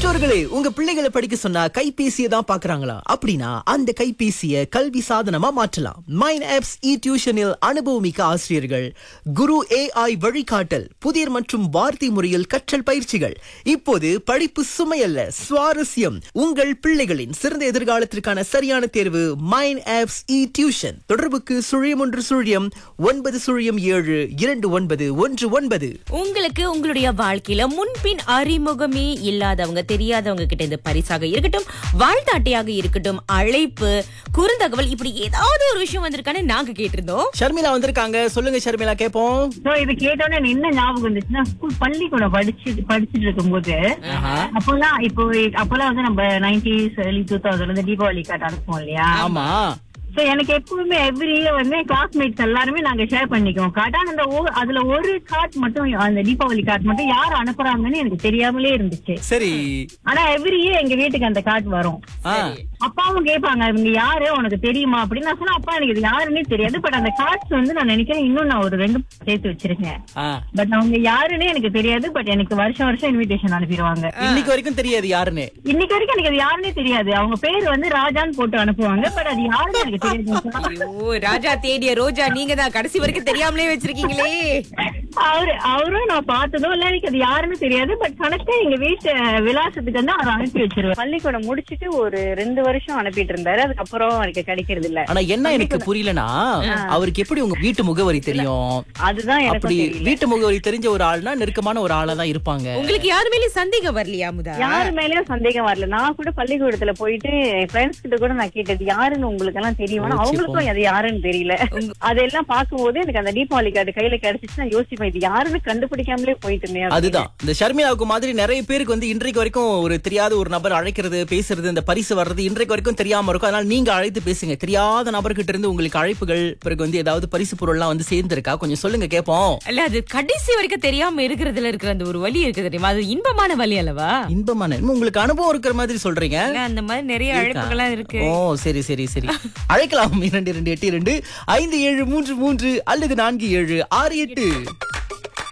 பெற்றோர்களே, உங்க பிள்ளைகளை படிக்க சொன்னா கைபேசியை தான் பாக்குறாங்களா? அப்படின்னா அந்த கைபேசியை கல்வி சாதனமா மாற்றலாம். மைண்ட் ஆப்ஸ் இ டியூஷனில் அனுபவமிக்க ஆசிரியர்கள், குரு AI வழிகாட்டல், புதிர் மற்றும் வார்த்தை முறையில் கற்றல் பயிற்சிகள். இப்போது படிப்பு சுமையல்ல, சுவாரஸ்யம். உங்கள் பிள்ளைகளின் சிறந்த எதிர்காலத்திற்கான சரியான தேர்வு மைண்ட் ஆப்ஸ் இ டியூஷன். தொடர்புக்கு 0107292119. உங்களுக்கு உங்களுடைய வாழ்க்கையில முன்பின் அறிமுகமே இல்லாதவங்க, தெரியாதவங்க கிட்ட இந்த பரிசாக இருக்கட்டும், வாழ்த்தாட்டையாக இருக்கட்டும், அழைப்பு, குறுந்தகவல், இப்படி ஏதாவது ஒரு விஷயம் வந்திருக்கான்னு நாங்க கேட்டிருந்தோம். ஷர்மிளா வந்திருக்காங்க. சொல்லுங்க ஷர்மிளா, கேப்போம். இது கேட்டோன்னே என்ன ஞாபகம் வந்துச்சுன்னா, ஸ்கூல் பள்ளிக்கூடம் படிச்சுட்டு இருக்கும்போது அப்பெல்லாம் வந்து நம்ம 90s early 2000 வந்து தீபாவளி கார்டு அனுப்புவோம் இல்லையா? ஆமா. சோ எனக்கு எப்பவுமே எவ்ரி இயர் வந்து கிளாஸ்மேட்ஸ் எல்லாருமே நாங்க ஷேர் பண்ணிக்குவோம் கார்டு. ஆனா அதுல ஒரு கார்டு மட்டும், அந்த தீபாவளி கார்டு மட்டும் யார் அனுப்புறாங்கன்னு எனக்கு தெரியாமலே இருந்துச்சு. சரி. ஆனா எவ்ரி இயர் எங்க வீட்டுக்கு அந்த கார்டு வரும். அப்பாவும் கேட்பாங்க, இவங்க யாரு உனக்கு தெரியுமா அப்படின்னு. நான் சொன்னா, அப்பா எனக்கு இது யாருன்னே தெரியாது, பட் அந்த கார்ட்ஸ் வந்து நான் நினைக்கிறேன் இன்னும் நான் ஒரு 2 சேர்த்து வச்சிருக்கேன். பட் அவங்க யாருன்னே எனக்கு தெரியாது. பட் எனக்கு வருஷம் வருஷம் இன்விடேஷன் அனுப்பிடுவாங்க. இன்னைக்கு வரைக்கும் தெரியாது யாருன்னு. இன்னைக்கு வரைக்கும் எனக்கு அது யாருன்னே தெரியாது. அவங்க பேர் வந்து ராஜான்னு போட்டு அனுப்புவாங்க, பட் அது யாருன்னு எனக்கு தெரியாது. ராஜா தேடிய ரோஜா நீங்க தான் கடைசி வரைக்கும் தெரியாமலே வச்சிருக்கீங்களே. அவரும் நான் பார்த்ததும் இல்ல, எனக்கு அது யாருன்னு தெரியாது. பட் கணக்கே எங்க வீட்டு விலாசத்துக்கு வந்து அவர் அனுப்பி வச்சிருவேன். பள்ளிக்கூடம் முடிச்சிட்டு ஒரு 2 வருஷம் அனுப்பிட்டு இருந்தாரு. அதுக்கப்புறம் எனக்கு கிடைக்கிறது இல்ல. ஆனா என்ன எனக்கு புரியலனா, அவருக்கு எப்படி உங்க வீட்டு முகவரி தெரியும்? அதுதான் எனக்கு தெரியல. வீட்டு முகவரி தெரிஞ்ச ஒரு ஆள்னா நெருக்கமான ஒரு ஆளா தான் இருப்பாங்க. உங்களுக்கு யாரு மேலயும் சந்தேகம் வரலையா? முதா யாரு மேலயும் சந்தேகம் வரல. நான் கூட பள்ளிக்கூடத்துல போயிட்டு என் ஃப்ரெண்ட்ஸ் கிட்ட கூட நான் கேட்டது, யாருன்னு உங்களுக்கு எல்லாம் தெரியுமா? அவங்களுக்கும் அது யாருன்னு தெரியல. அதெல்லாம் பார்க்கும்போது எனக்கு அந்த தீபாவளி கார்டு கையில கிடைச்சிச்சு. நான் யோசிப்பேன், இது யாருன்னு கண்டுபிடிக்காமலே போயிட்டு இருந்தேன். அதுதான் இந்த ஷர்மிளாவுக்கு மாதிரி நிறைய பேருக்கு வந்து இன்றைக்கு வரைக்கும் ஒரு தெரியாத ஒரு நபர் அழைக்கிறது, பேசுறது, இந்த பரிசு வர்றது இன்றைக்கு வரைக்கும் தெரியாம இருக்கும். அதனால நீங்க அழைத்து பேசுங்க. தெரியாத நபர்கிட்ட இருந்து உங்களுக்கு அழைப்புகள், பிறகு வந்து ஏதாவது பரிசு பொருள்லாம் வந்து சேர்ந்திருக்கா? கொஞ்சம் சொல்லுங்க, கேட்போம். இல்ல, அது கடைசி வரைக்கும் தெரியாம இருக்கிறதுல இருக்கிற அந்த ஒரு வலி இருக்கு தெரியுமா? அது இன்பமான வலி அல்லவா? இன்பமான, உங்களுக்கு அனுபவம் இருக்கிற மாதிரி சொல்றீங்க. அந்த மாதிரி நிறைய அழைப்புகள்லாம் இருக்கு. ஓ சரி சரி சரி. அழைக்கலாம் 2282 5733 அல்லது 4768.